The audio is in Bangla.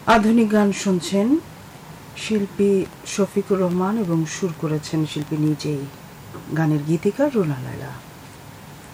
আধুনিক গান শুনছেন, শিল্পী শফিকুর রহমান এবং সুর করেছেন শিল্পী নিজেই। গানের গীতিকার রুনা লায়লা।